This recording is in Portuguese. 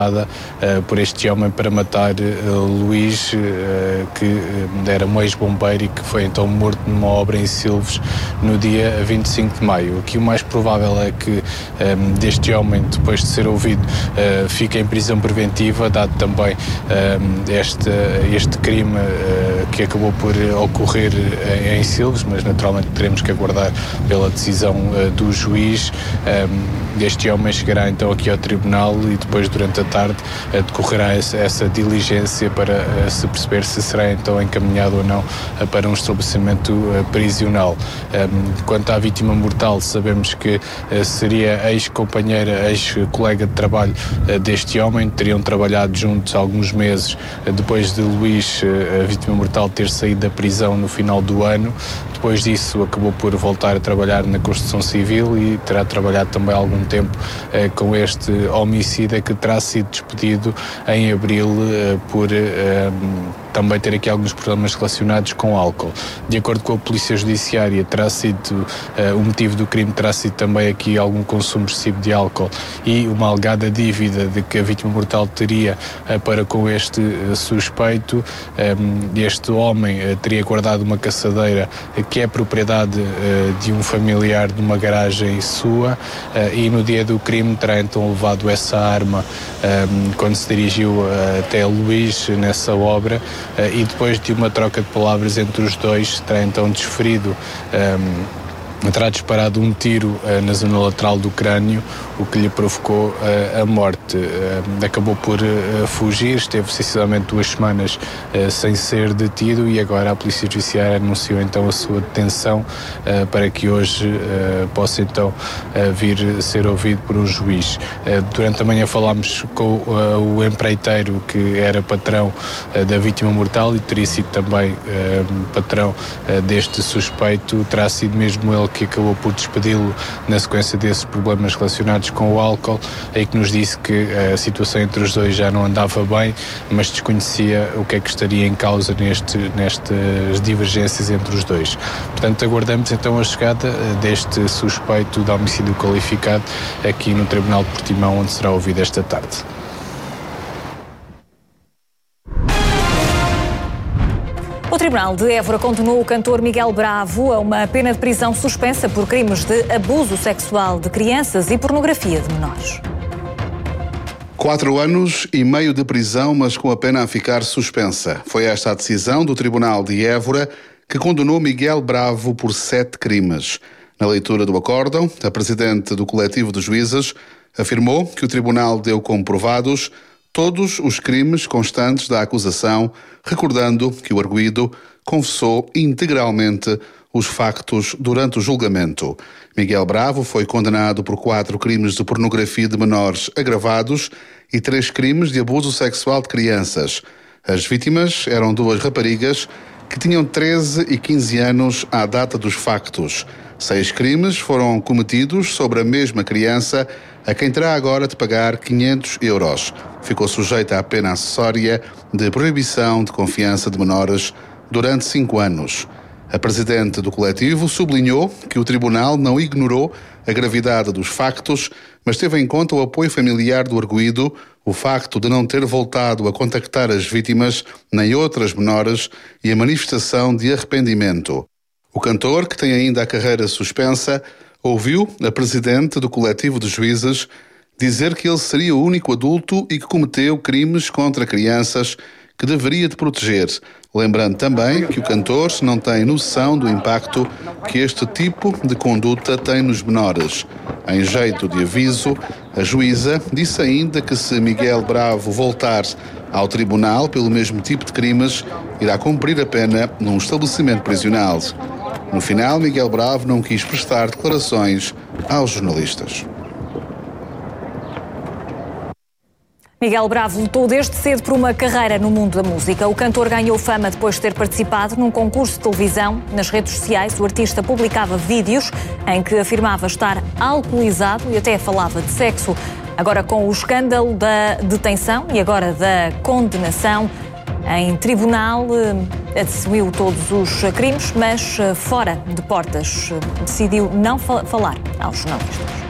por este homem para matar Luís, que era um ex-bombeiro e que foi então morto numa obra em Silves no dia 25 de maio. Aqui o mais provável é que deste homem, depois de ser ouvido, fique em prisão preventiva, dado também este crime que acabou por ocorrer em Silves, mas naturalmente teremos que aguardar pela decisão do juiz. Este homem chegará então aqui ao tribunal e depois, durante a tarde, decorrerá essa diligência para se perceber se será então encaminhado ou não para um estabelecimento prisional. Quanto à vítima mortal, sabemos que seria ex-companheira, ex-colega de trabalho deste homem, teriam trabalhado juntos há alguns meses depois de Luís, a vítima mortal, ter saído da prisão no final do ano. Depois disso acabou por voltar a trabalhar na construção civil e terá trabalhado também há algum tempo com este homicida, que terá sido despedido em abril por também ter aqui alguns problemas relacionados com álcool. De acordo com a Polícia Judiciária, o motivo do crime terá sido também aqui algum consumo excessivo de álcool e uma alegada dívida de que a vítima mortal teria para com este suspeito. Este homem teria guardado uma caçadeira que é propriedade de um familiar de uma garagem sua, e no dia do crime terá então levado essa arma quando se dirigiu até Luís nessa obra, e depois de uma troca de palavras entre os dois terá então desferido, terá disparado um tiro na zona lateral do crânio, o que lhe provocou a morte. Acabou por fugir, esteve sensivelmente 2 semanas sem ser detido e agora a Polícia Judiciária anunciou então a sua detenção para que hoje possa então vir ser ouvido por um juiz. Durante a manhã falámos com o empreiteiro que era patrão da vítima mortal e teria sido também patrão deste suspeito. Terá sido mesmo ele que acabou por despedi-lo na sequência desses problemas relacionados com o álcool, e que nos disse que a situação entre os dois já não andava bem, mas desconhecia o que é que estaria em causa nestas divergências entre os dois. Portanto, aguardamos então a chegada deste suspeito de homicídio qualificado aqui no Tribunal de Portimão, onde será ouvido esta tarde. O Tribunal de Évora condenou o cantor Miguel Bravo a uma pena de prisão suspensa por crimes de abuso sexual de crianças e pornografia de menores. 4 anos e meio de prisão, mas com a pena a ficar suspensa. Foi esta a decisão do Tribunal de Évora, que condenou Miguel Bravo por 7 crimes. Na leitura do acórdão, a presidente do coletivo de juízes afirmou que o tribunal deu como provados todos os crimes constantes da acusação, recordando que o arguido confessou integralmente os factos durante o julgamento. Miguel Bravo foi condenado por 4 crimes de pornografia de menores agravados e 3 crimes de abuso sexual de crianças. As vítimas eram 2 raparigas que tinham 13 e 15 anos à data dos factos. 6 crimes foram cometidos sobre a mesma criança, a quem terá agora de pagar 500 euros. Ficou sujeita à pena acessória de proibição de confiança de menores durante 5 anos. A presidente do coletivo sublinhou que o tribunal não ignorou a gravidade dos factos, mas teve em conta o apoio familiar do arguido, o facto de não ter voltado a contactar as vítimas nem outras menores e a manifestação de arrependimento. O cantor, que tem ainda a carreira suspensa, ouviu a presidente do coletivo de juízes dizer que ele seria o único adulto e que cometeu crimes contra crianças que deveria de proteger, lembrando também que o cantor não tem noção do impacto que este tipo de conduta tem nos menores. Em jeito de aviso, a juíza disse ainda que se Miguel Bravo voltar ao tribunal pelo mesmo tipo de crimes, irá cumprir a pena num estabelecimento prisional. No final, Miguel Bravo não quis prestar declarações aos jornalistas. Miguel Bravo lutou desde cedo por uma carreira no mundo da música. O cantor ganhou fama depois de ter participado num concurso de televisão. Nas redes sociais, o artista publicava vídeos em que afirmava estar alcoolizado e até falava de sexo. Agora, com o escândalo da detenção e agora da condenação, em tribunal assumiu todos os crimes, mas fora de portas decidiu não falar aos jornalistas.